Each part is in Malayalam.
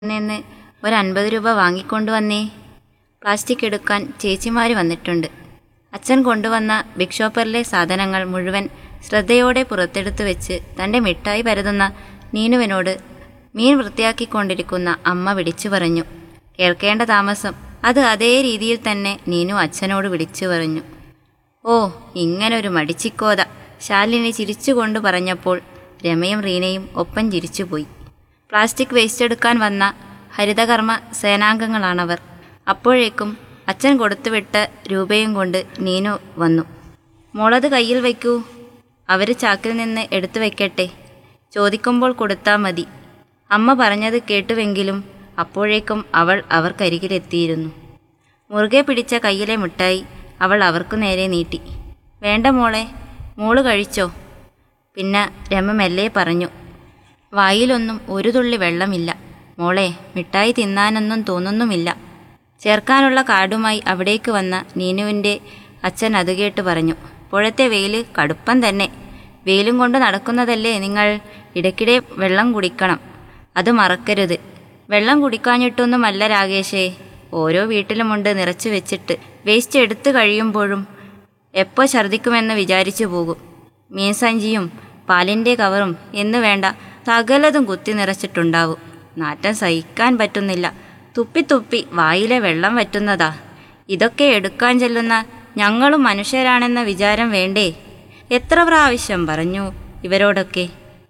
നിന്ന് ഒരു 50 രൂപ വാങ്ങിക്കൊണ്ടുവന്നേ. പ്ലാസ്റ്റിക് എടുക്കാൻ ചേച്ചിമാർ വന്നിട്ടുണ്ട്. അച്ഛൻ കൊണ്ടുവന്ന ബിഗ് ഷോപ്പറിലെ സാധനങ്ങൾ മുഴുവൻ ശ്രദ്ധയോടെ പുറത്തെടുത്ത് വെച്ച് തൻ്റെ മിഠായി പരതുന്ന നീനുവിനോട് മീൻ വൃത്തിയാക്കിക്കൊണ്ടിരിക്കുന്ന അമ്മ വിളിച്ചു പറഞ്ഞു. കേൾക്കേണ്ട താമസം അത് അതേ രീതിയിൽ തന്നെ നീനു അച്ഛനോട് വിളിച്ചു പറഞ്ഞു. ഓ, ഇങ്ങനൊരു മടിച്ചിക്കോത, ശാലിനി ചിരിച്ചുകൊണ്ട് പറഞ്ഞപ്പോൾ രമയും റീനയും ഒപ്പം ചിരിച്ചുപോയി. പ്ലാസ്റ്റിക് വേസ്റ്റ് എടുക്കാൻ വന്ന ഹരിതകർമ്മ സേനാംഗങ്ങളാണവർ. അപ്പോഴേക്കും അച്ഛൻ കൊടുത്തുവിട്ട രൂപയും കൊണ്ട് നീനു വന്നു. മോളത് കയ്യിൽ വയ്ക്കൂ, അവർ ചാക്കിൽ നിന്ന് എടുത്തു വയ്ക്കട്ടെ, ചോദിക്കുമ്പോൾ കൊടുത്താൽ മതി. അമ്മ പറഞ്ഞത് കേട്ടുവെങ്കിലും അപ്പോഴേക്കും അവൾ അവർക്കരികിലെത്തിയിരുന്നു. മുറുകെ പിടിച്ച കയ്യിലെ മിഠായി അവൾ അവർക്കു നേരെ നീട്ടി. വേണ്ട മോളെ, മോള് കഴിച്ചോ. പിന്നെ രമ മെല്ലെ പറഞ്ഞു, വായിലൊന്നും ഒരു തുള്ളി വെള്ളമില്ല മോളെ, മിഠായി തിന്നാനൊന്നും തോന്നുന്നുമില്ല. ചേർക്കാനുള്ള കാർഡുമായി അവിടേക്ക് വന്ന നീനുവിൻ്റെ അച്ഛൻ അത് കേട്ട് പറഞ്ഞു. ഇപ്പോഴത്തെ വെയിൽ കടുപ്പം തന്നെ. വെയിലും കൊണ്ട് നടക്കുന്നതല്ലേ നിങ്ങൾ, ഇടയ്ക്കിടെ വെള്ളം കുടിക്കണം, അത് മറക്കരുത്. വെള്ളം കുടിക്കാഞ്ഞിട്ടൊന്നുമല്ല രാകേഷേ, ഓരോ വീട്ടിലുമുണ്ട് നിറച്ചു വെച്ചിട്ട്. വേസ്റ്റ് എടുത്തു കഴിയുമ്പോഴും എപ്പോൾ ഛർദ്ദിക്കുമെന്ന് വിചാരിച്ചു പോകും. മീൻ സഞ്ചിയും പാലിൻ്റെ കവറും എന്നു വേണ്ട സകലതും കുത്തി നിറച്ചിട്ടുണ്ടാവും. നാറ്റം സഹിക്കാൻ പറ്റുന്നില്ല. തുപ്പി തുപ്പി വായിലെ വെള്ളം വറ്റുന്നതാ. ഇതൊക്കെ എടുക്കാൻ ചെല്ലുന്ന ഞങ്ങളും മനുഷ്യരാണെന്ന വിചാരം വേണ്ടേ? എത്ര പ്രാവശ്യം പറഞ്ഞു ഇവരോടൊക്കെ.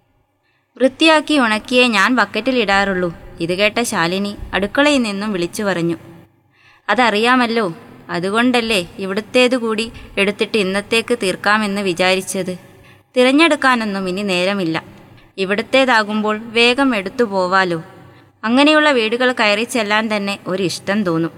വൃത്തിയാക്കി ഉണക്കിയേ ഞാൻ ബക്കറ്റിലിടാറുള്ളൂ. ഇത് കേട്ട ശാലിനി അടുക്കളയിൽ നിന്നും വിളിച്ചു പറഞ്ഞു. അതറിയാമല്ലോ, അതുകൊണ്ടല്ലേ ഇവിടുത്തേതു കൂടി എടുത്തിട്ട് ഇന്നത്തേക്ക് തീർക്കാമെന്ന് വിചാരിച്ചത്. തിരഞ്ഞെടുക്കാനൊന്നും ഇനി നേരമില്ല. ഇവിടുത്തേതാകുമ്പോൾ വേഗം എടുത്തു പോവാലോ. അങ്ങനെയുള്ള വീടുകൾ കയറി ചെല്ലാൻ തന്നെ ഒരിഷ്ടം തോന്നും.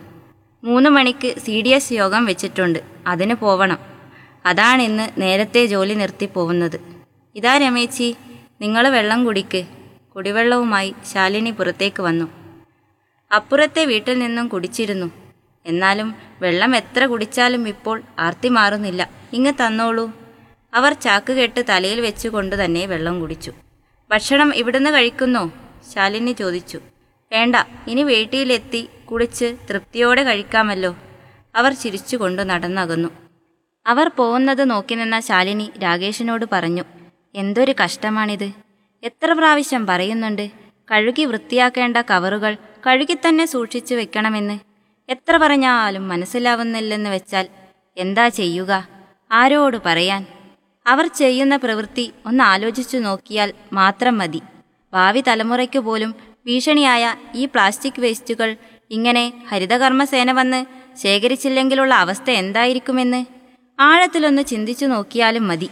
3 മണിക്ക് CDS യോഗം വെച്ചിട്ടുണ്ട്, അതിന് പോവണം. അതാണിന്ന് നേരത്തെ ജോലി നിർത്തി പോകുന്നത്. ഇതാ രമേച്ചി, നിങ്ങൾ വെള്ളം കുടിക്ക്. കുടിവെള്ളവുമായി ശാലിനി പുറത്തേക്ക് വന്നു. അപ്പുറത്തെ വീട്ടിൽ നിന്നും കുടിച്ചിരുന്നു. എന്നാലും വെള്ളം എത്ര കുടിച്ചാലും ഇപ്പോൾ ആർത്തി മാറുന്നില്ല. ഇങ്ങ് തന്നോളൂ. അവർ ചാക്ക് കെട്ട് തലയിൽ വെച്ചുകൊണ്ട് തന്നെ വെള്ളം കുടിച്ചു. ഭക്ഷണം ഇവിടുന്ന് കഴിക്കുന്നോ? ശാലിനി ചോദിച്ചു. വേണ്ട, ഇനി വീട്ടിലെത്തി കുളിച്ച് തൃപ്തിയോടെ കഴിക്കാമല്ലോ. അവർ ചിരിച്ചുകൊണ്ട് നടന്നകന്നു. അവർ പോകുന്നത് നോക്കി നിന്ന ശാലിനി രാകേഷിനോട് പറഞ്ഞു. എന്തൊരു കഷ്ടമാണിത്. എത്ര പ്രാവശ്യം പറയുന്നുണ്ട് കഴുകി വൃത്തിയാക്കേണ്ട കവറുകൾ കഴുകി തന്നെ സൂക്ഷിച്ചു വെക്കണമെന്ന്. എത്ര പറഞ്ഞാലും മനസ്സിലാവുന്നില്ലെന്ന് വെച്ചാൽ എന്താ ചെയ്യുക? ആരോട് പറയാൻ? അവർ ചെയ്യുന്ന പ്രവൃത്തി ഒന്ന് ആലോചിച്ചു നോക്കിയാൽ മാത്രം മതി. ഭാവി തലമുറയ്ക്ക് പോലും ഭീഷണിയായ ഈ പ്ലാസ്റ്റിക് വേസ്റ്റുകൾ ഇങ്ങനെ ഹരിതകർമ്മസേന വന്ന് ശേഖരിച്ചില്ലെങ്കിലുള്ള അവസ്ഥ എന്തായിരിക്കുമെന്ന് ആഴത്തിലൊന്ന് ചിന്തിച്ചു നോക്കിയാലും മതി.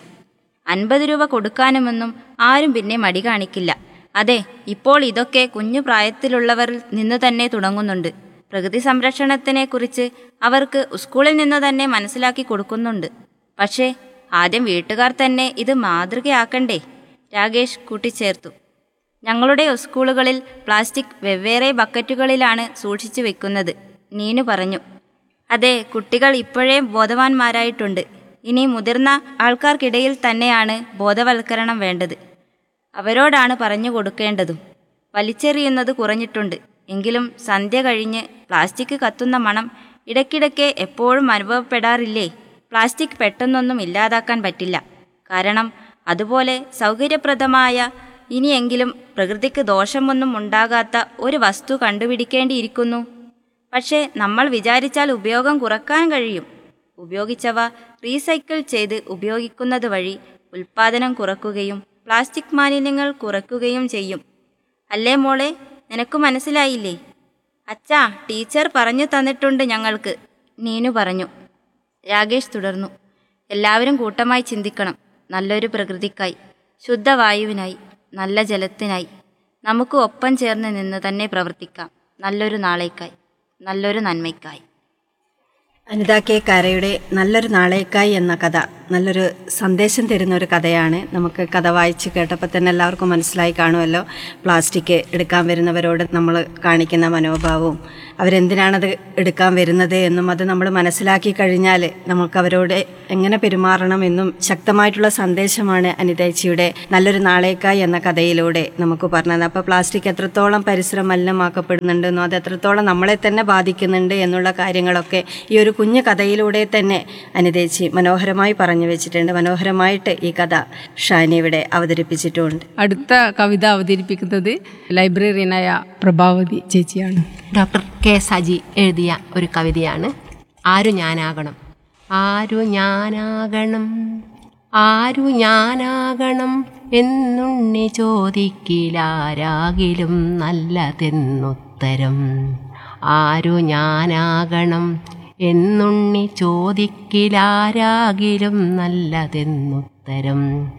50 രൂപ കൊടുക്കാനുമൊന്നും ആരും പിന്നെ മടി കാണിക്കില്ല. അതെ, ഇപ്പോൾ ഇതൊക്കെ കുഞ്ഞു പ്രായത്തിലുള്ളവരിൽ നിന്ന് തന്നെ തുടങ്ങുന്നുണ്ട്. പ്രകൃതി സംരക്ഷണത്തിനെക്കുറിച്ച് അവർക്ക് സ്കൂളിൽ നിന്ന് തന്നെ മനസ്സിലാക്കി കൊടുക്കുന്നുണ്ട്. പക്ഷേ ആദ്യം വീട്ടുകാർ തന്നെ ഇത് മാതൃകയാക്കണ്ടേ? രാകേഷ് കൂട്ടിച്ചേർത്തു. ഞങ്ങളുടെ സ്കൂളുകളിൽ പ്ലാസ്റ്റിക് വെവ്വേറെ ബക്കറ്റുകളിലാണ് സൂക്ഷിച്ചു വെക്കുന്നത്, നീനു പറഞ്ഞു. അതെ, കുട്ടികൾ ഇപ്പോഴേ ബോധവാന്മാരായിട്ടുണ്ട്. ഇനി മുതിർന്ന ആൾക്കാർക്കിടയിൽ തന്നെയാണ് ബോധവൽക്കരണം വേണ്ടത്. അവരോടാണ് പറഞ്ഞു കൊടുക്കേണ്ടതും. വലിച്ചെറിയുന്നത് കുറഞ്ഞിട്ടുണ്ട്. എങ്കിലും സന്ധ്യ കഴിഞ്ഞ് പ്ലാസ്റ്റിക് കത്തുന്ന മണം ഇടയ്ക്കിടയ്ക്ക് എപ്പോഴും അനുഭവപ്പെടാറില്ലേ? പ്ലാസ്റ്റിക് പെട്ടെന്നൊന്നും ഇല്ലാതാക്കാൻ പറ്റില്ല. കാരണം അതുപോലെ സൗകര്യപ്രദമായ ഇനിയെങ്കിലും പ്രകൃതിക്ക് ദോഷമൊന്നും ഉണ്ടാകാത്ത ഒരു വസ്തു കണ്ടുപിടിക്കേണ്ടിയിരിക്കുന്നു. പക്ഷേ നമ്മൾ വിചാരിച്ചാൽ ഉപയോഗം കുറക്കാൻ കഴിയും. ഉപയോഗിച്ചവ റീസൈക്കിൾ ചെയ്ത് ഉപയോഗിക്കുന്നത് വഴി ഉൽപ്പാദനം കുറയ്ക്കുകയും പ്ലാസ്റ്റിക് മാലിന്യങ്ങൾ കുറയ്ക്കുകയും ചെയ്യും. അല്ലേ മോളെ, നിനക്ക് മനസ്സിലായില്ലേ? അച്ഛാ, ടീച്ചർ പറഞ്ഞു തന്നിട്ടുണ്ട് ഞങ്ങൾക്ക്, നീനു പറഞ്ഞു. രാകേഷ് തുടർന്നു. എല്ലാവരും കൂട്ടമായി ചിന്തിക്കണം. നല്ലൊരു പ്രകൃതിക്കായി, ശുദ്ധവായുവിനായി, നല്ല ജലത്തിനായി നമുക്ക് ഒപ്പം ചേർന്ന് നിന്ന് തന്നെ പ്രവർത്തിക്കാം. നല്ലൊരു നാളേക്കായി, നല്ലൊരു നന്മയ്ക്കായി. അനിത കെ കാരയുടെ നല്ലൊരു നാളേക്കായി എന്ന കഥ നല്ലൊരു സന്ദേശം തരുന്ന ഒരു കഥയാണ്. നമുക്ക് കഥ വായിച്ച് കേട്ടപ്പോൾ തന്നെ എല്ലാവർക്കും മനസ്സിലായി കാണുമല്ലോ, പ്ലാസ്റ്റിക് എടുക്കാൻ വരുന്നവരോട് നമ്മൾ കാണിക്കുന്ന മനോഭാവവും അവരെന്തിനാണത് എടുക്കാൻ വരുന്നത് എന്നും അത് നമ്മൾ മനസ്സിലാക്കി കഴിഞ്ഞാൽ നമുക്ക് അവരോട് എങ്ങനെ പെരുമാറണമെന്നും ശക്തമായിട്ടുള്ള സന്ദേശമാണ് അനിതേച്ചിയുടെ നല്ലൊരു നാളേക്കായി എന്ന കഥയിലൂടെ നമുക്ക് പറഞ്ഞത്. അപ്പോൾ പ്ലാസ്റ്റിക് എത്രത്തോളം പരിസരം മലിനമാക്കപ്പെടുന്നുണ്ടെന്നോ അത് എത്രത്തോളം നമ്മളെ തന്നെ ബാധിക്കുന്നുണ്ട് എന്നുള്ള കാര്യങ്ങളൊക്കെ ഈ ഒരു കുഞ്ഞു കഥയിലൂടെ തന്നെ അനിതേച്ചി മനോഹരമായി പറഞ്ഞു വെച്ചിട്ടുണ്ട്. മനോഹരമായിട്ട് ഈ കഥ ഷാനി ഇവിടെ അവതരിപ്പിച്ചിട്ടുണ്ട്. അടുത്ത കവിത അവതരിപ്പിക്കുന്നത് ലൈബ്രറിയനായ പ്രഭാവതി ചേച്ചിയാണ്. ഡോക്ടർ കെ സജി എഴുതിയ ഒരു കവിതയാണ് ആരു ഞാനാകണം. ആരു ഞാനാകണം, ആരു ഞാനാകണം എന്നുണ്ണി ചോദിക്കിലാരാകിലും നല്ലതെന്നുത്തരം. ആരു ഞാനാകണം എന്നുണ്ണി ചോദിക്കിലാരാകിലും നല്ലതെന്നുത്തരം.